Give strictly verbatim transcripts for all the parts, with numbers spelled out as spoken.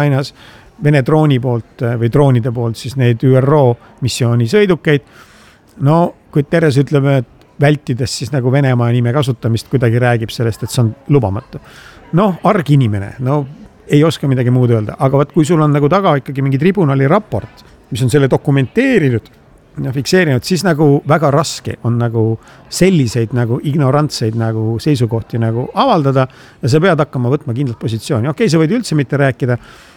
Ukrainas Vene drooni poolt või droonide poolt siis neid Ü R O missiooni sõidukeid. No kui Teres ütleme, et vältides siis nagu Venemaa nime kasutamist kuidagi räägib sellest, et see on lubamatu. No arg inimene, no ei oska midagi muud öelda, aga võt, kui sul on nagu taga ikkagi mingi tribunali raport, mis on selle dokumenteerinud ja fikseerinud, siis nagu väga raske on nagu selliseid nagu ignorantseid nagu seisukohti nagu avaldada ja sa pead hakkama võtma kindlat positsiooni. Okei, sa võid üldse mitte rääkida,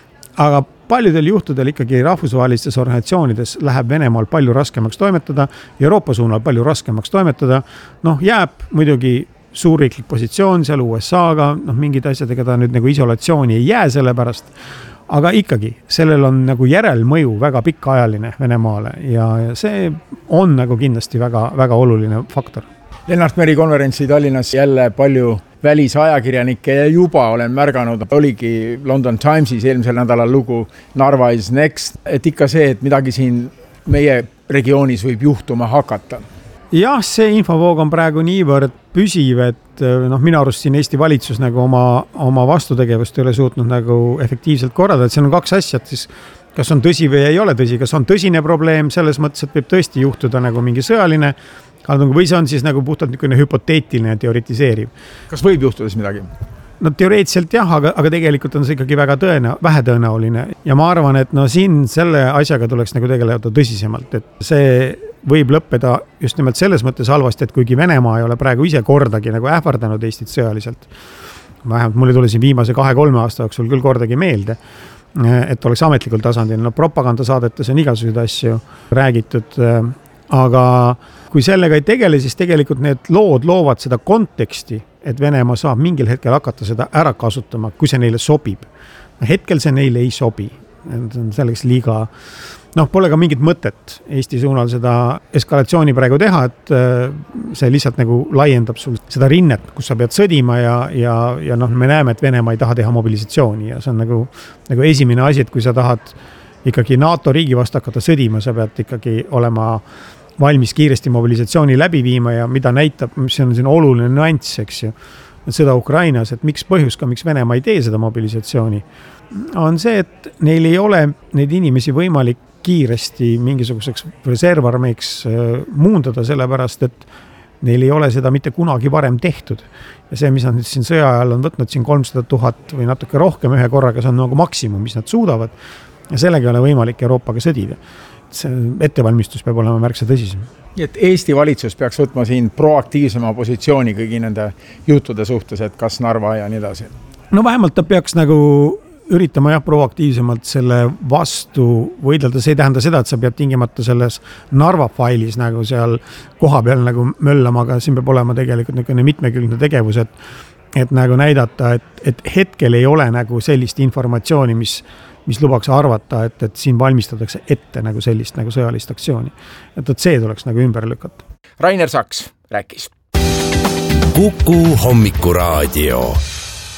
aga paljudel juhtudel ikkagi rahvusvahelistes organisatsioonides läheb Venemaal palju raskemaks toimetada, Euroopa suunal palju raskemaks toimetada. Noh, jääb muidugi suurriiklik positsioon seal U S A-ga, noh, mingid asjadega ta nüüd nagu isolatsiooni ei jää selle pärast, aga ikkagi sellel on nagu järelmõju väga pikaajaline Venemaale ja see on nagu kindlasti väga, väga oluline faktor. Lennart Meri konverentsi Tallinnas jälle palju välisajakirjanikke ja juba olen märganud, oligi London Timesis eelmisel nädalal lugu Narva is next, et ikka see, et midagi siin meie regioonis võib juhtuma hakata. Jah, see infovoog on praegu niivõrd püsiv, et noh, minu arust siin Eesti valitsus nagu oma, oma vastutegevust ei ole suutnud nagu efektiivselt korrada, et see on kaks asja, et siis kas on tõsi või ei ole tõsi, kas on tõsine probleem selles mõttes, et võib tõesti juhtuda nagu mingi sõjaline või see on siis nagu puhtalt niisugune hüpoteetiline teoritiseeriv. Kas võib juhtuda siis midagi? No teoreetiliselt jah, aga, aga tegelikult on see ikkagi väga tõena, vähetõenäoline ja ma arvan, et no siin selle asjaga tuleks nagu tegeleda tõsisemalt, et see võib lõppeda just nimelt selles mõttes halvasti, et kuigi Venemaa ei ole praegu ise kordagi nagu ähvardanud Eestit sõjaliselt, vähemalt mulle tuli siin viimase kahe-kolme aasta jooksul küll kordagi meelde, et oleks ametlikul tasandil, no propagandasaadetes on igasuguseid asju räägitud, aga kui sellega ei tegele, siis tegelikult need lood loovad seda konteksti, et Venemaa saab mingil hetkel hakata seda ära kasutama, kui see neile sobib. Hetkel see neile ei sobi. Selleks liiga, noh, pole ka mingit mõtet Eesti suunal seda eskalatsiooni praegu teha, et see lihtsalt nagu laiendab sul seda rinnet, kus sa pead sõdima ja, ja, ja noh, me näeme, et Venemaa ei taha teha mobilisatsiooni ja see on nagu, nagu esimene asi, et kui sa tahad ikkagi NATO riigi vastu hakata sõdima, sa pead ikkagi olema valmis kiiresti mobilisatsiooni läbi viima ja mida näitab, mis on siin oluline nüanss, eks ju, sõda Ukrainas, et miks põhjus ka, miks Venemaa ei tee seda mobilisatsiooni, on see, et neil ei ole neid inimesi võimalik kiiresti mingisuguseks reservarmeiks muundada, sellepärast, et neil ei ole seda mitte kunagi varem tehtud. Ja see, mis nad nüüd siin sõja ajal on võtnud siin kolmsada tuhat või natuke rohkem ühe korraga, see on nagu maksimum, mis nad suudavad ja sellega ei ole võimalik Euroopaga sõdida. See ettevalmistus peab olema märksa tõsisem. Et Eesti valitsus peaks võtma siin proaktiivsema positsiooni kõigi nende jutude suhtes, et kas Narva ja nii edasi? No vähemalt ta peaks nagu üritama jah proaktiivsemalt selle vastu võidelda. See ei tähenda seda, et sa pead tingimata selles Narva failis nagu seal koha peal nagu möllama, aga siin peab olema tegelikult niisugune mitmekülgne tegevus, et, et nagu näidata, et, et hetkel ei ole nagu sellist informatsiooni, mis mis lubaks arvata, et, et siin valmistatakse ette nagu sellist nagu sõjalist aktsiooni. Et, et see tuleks nagu ümber lükata. Rainer Saks rääkis. Kuku Hommikuraadio.